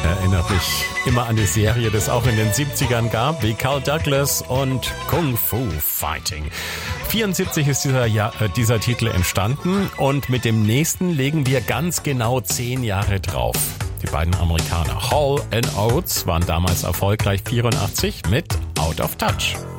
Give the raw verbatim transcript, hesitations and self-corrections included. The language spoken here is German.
Erinnert mich immer an die Serie, die es auch in den siebzigern gab, wie Carl Douglas und Kung Fu Fighting. vierundsiebzig ist dieser, Jahr, äh, dieser Titel entstanden und mit dem nächsten legen wir ganz genau zehn Jahre drauf. Die beiden Amerikaner Hall and Oates waren damals erfolgreich vierundachtzig mit Out of Touch.